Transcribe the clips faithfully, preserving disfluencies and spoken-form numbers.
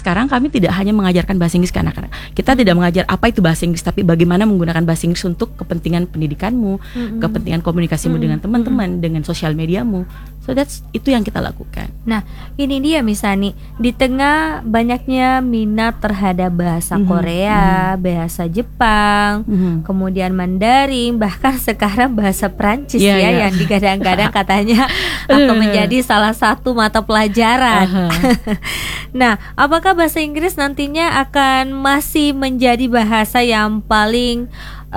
sekarang kami tidak hanya mengajarkan bahasa Inggris ke anak-anak. Kita tidak mengajar apa itu bahasa Inggris, tapi bagaimana menggunakan bahasa Inggris untuk kepentingan pendidikanmu, mm-hmm. kepentingan komunikasimu mm-hmm. dengan teman-teman, mm-hmm. dengan sosial mediamu. So that's itu yang kita lakukan. Nah, ini dia misalnya di tengah banyaknya minat terhadap bahasa mm-hmm. Korea, mm-hmm. bahasa Jepang, mm-hmm. kemudian Mandarin, bahkan sekarang bahasa Prancis yeah, ya yeah. yang digadang-gadang katanya akan menjadi salah satu mata pelajaran. Uh-huh. Nah, apakah bahasa Inggris nantinya akan masih menjadi bahasa yang paling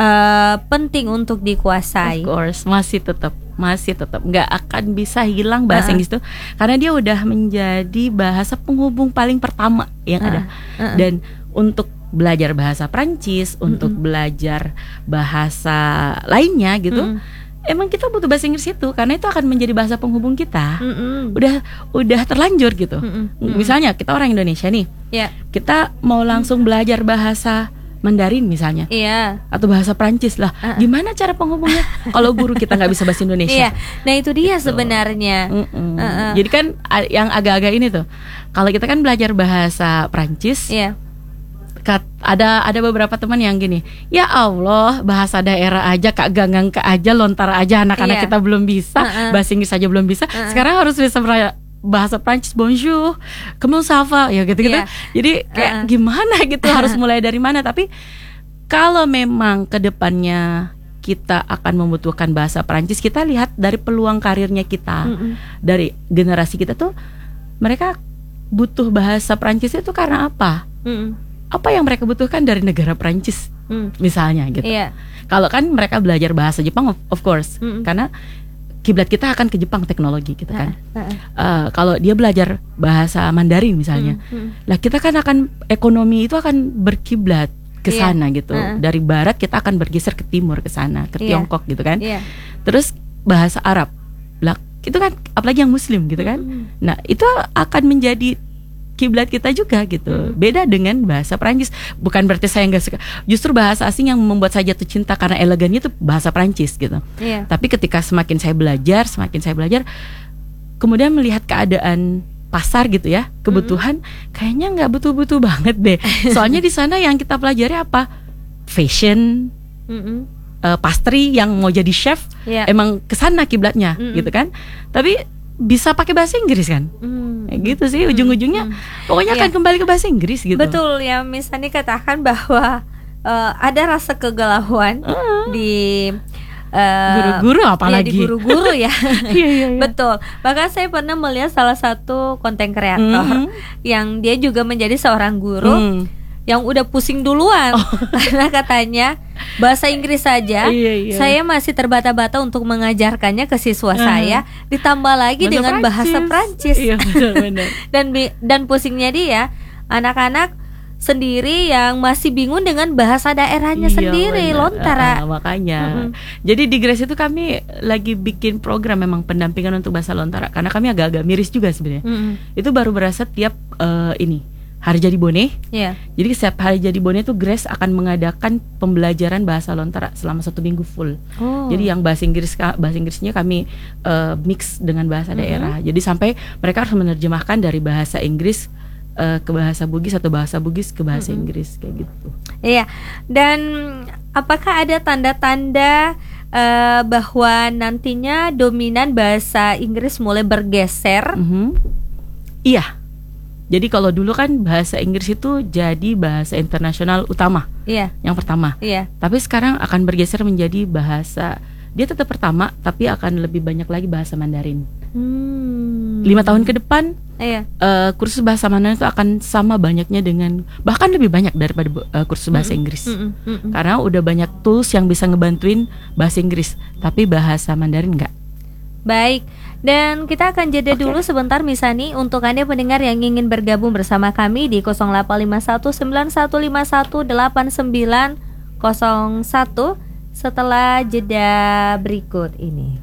uh, penting untuk dikuasai? Of course, masih tetap masih tetap nggak akan bisa hilang bahasa uh-uh. Inggris itu, karena dia udah menjadi bahasa penghubung paling pertama yang uh-uh. ada. Uh-uh. Dan untuk belajar bahasa Prancis, uh-uh. untuk belajar bahasa lainnya gitu, uh-uh. emang kita butuh bahasa Inggris itu, karena itu akan menjadi bahasa penghubung kita. Uh-uh. Udah udah terlanjur gitu. Uh-uh. Uh-uh. Misalnya kita orang Indonesia nih, yeah. kita mau langsung belajar bahasa Mandarin misalnya, iya. atau bahasa Prancis lah. Uh-uh. Gimana cara penghubungnya? Kalau guru kita nggak bisa bahasa Indonesia. Iya. Nah itu dia gitu. Sebenarnya. Uh-uh. Jadi kan yang agak-agak ini tuh, kalau kita kan belajar bahasa Prancis, iya. kat, ada ada beberapa teman yang gini, ya Allah bahasa daerah aja, kak ganggang ke aja, lontar aja anak-anak iya. kita belum bisa, uh-uh. bahasa Inggris aja belum bisa. Uh-uh. Sekarang harus bisa beraya bahasa Prancis, bonjour, comment ça va, ya gitu-gitu. Yeah. Jadi kayak uh-uh. gimana gitu, harus mulai dari mana. Tapi kalau memang kedepannya kita akan membutuhkan bahasa Prancis, kita lihat dari peluang karirnya kita, mm-mm. dari generasi kita tuh, mereka butuh bahasa Prancis itu karena apa? Mm-mm. Apa yang mereka butuhkan dari negara Prancis, mm. misalnya gitu. Yeah. Kalau kan mereka belajar bahasa Jepang, of, of course, mm-mm. karena kiblat kita akan ke Jepang teknologi gitu kan. Uh, uh, uh. Uh, kalau dia belajar bahasa Mandarin misalnya, uh, uh. lah kita kan akan ekonomi itu akan berkiblat ke sana yeah. gitu. Uh. Dari barat kita akan bergeser ke timur, ke sana, ke yeah. Tiongkok gitu kan. Yeah. Terus bahasa Arab, lah itu kan apalagi yang Muslim gitu kan. Uh. Nah itu akan menjadi kiblat kita juga gitu. Hmm. Beda dengan bahasa Prancis. Bukan berarti saya nggak suka. Justru bahasa asing yang membuat saya jatuh cinta karena elegannya itu bahasa Prancis gitu. Yeah. Tapi ketika semakin saya belajar, semakin saya belajar, kemudian melihat keadaan pasar gitu ya, kebutuhan, hmm. kayaknya nggak butuh-butuh banget deh. Soalnya di sana yang kita pelajari apa? Fashion, hmm. uh, pastry, yang mau jadi chef, yeah. emang kesana kiblatnya hmm. gitu kan. Tapi bisa pakai bahasa Inggris kan, hmm. gitu sih ujung-ujungnya, hmm. pokoknya akan yeah. kembali ke bahasa Inggris gitu. Betul ya, misalnya katakan bahwa uh, ada rasa kegalauan uh. di uh, guru-guru apalagi ya, di guru-guru ya. Iya, iya, iya. Betul. Bahkan saya pernah melihat salah satu konten kreator mm-hmm. yang dia juga menjadi seorang guru. Mm. Yang udah pusing duluan oh. karena katanya bahasa Inggris saja iya, iya. saya masih terbata-bata untuk mengajarkannya ke siswa uh-huh. saya, ditambah lagi bahasa dengan Prancis. bahasa Prancis iya, benar-benar. dan dan pusingnya dia anak-anak sendiri yang masih bingung dengan bahasa daerahnya iya, sendiri bener. Lontara. Uh, makanya uh-huh. jadi di Grace itu kami lagi bikin program memang pendampingan untuk bahasa Lontara, karena kami agak-agak miris juga sebenarnya. Uh-huh. Itu baru berasa tiap uh, ini Hari Jadi Bone, yeah. jadi setiap Hari Jadi Bone itu Grace akan mengadakan pembelajaran bahasa Lontara selama satu minggu full. Oh. Jadi yang bahasa Inggris bahasa Inggrisnya kami uh, mix dengan bahasa mm-hmm. daerah. Jadi sampai mereka harus menerjemahkan dari bahasa Inggris uh, ke bahasa Bugis atau bahasa Bugis ke bahasa mm-hmm. Inggris kayak gitu. Iya. Dan apakah ada tanda-tanda uh, bahwa nantinya dominan bahasa Inggris mulai bergeser? Mm-hmm. Iya. Jadi kalau dulu kan bahasa Inggris itu jadi bahasa internasional utama, iya. yang pertama. Iya. Tapi sekarang akan bergeser menjadi bahasa, dia tetap pertama, tapi akan lebih banyak lagi bahasa Mandarin. Hmm. Lima tahun ke depan, iya. uh, kursus bahasa Mandarin itu akan sama banyaknya dengan, bahkan lebih banyak daripada uh, kursus bahasa Inggris. Mm-mm. Mm-mm. Karena udah banyak tools yang bisa ngebantuin bahasa Inggris, tapi bahasa Mandarin enggak. Baik, dan kita akan jeda okay. dulu sebentar Misani. Untuk Anda pendengar yang ingin bergabung bersama kami di nol delapan lima satu sembilan satu lima satu delapan sembilan nol satu setelah jeda berikut ini.